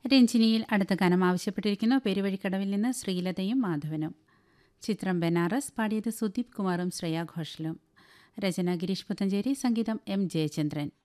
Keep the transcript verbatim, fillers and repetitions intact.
രഞ്ജിനിയിൽ അടുത്ത ഗാനം ആവശ്യപ്പെട്ടിരിക്കുന്നു പെരുവഴിക്കടവിൽ നിന്ന് ശ്രീലതയും മാധവനും. ചിത്രം ബനാറസ്. പാടിയത് സുദീപ് കുമാറും ശ്രേയ ഘോഷലും. രചന ഗിരീഷ് പുത്തഞ്ചേരി. സംഗീതം എം ജയചന്ദ്രൻ.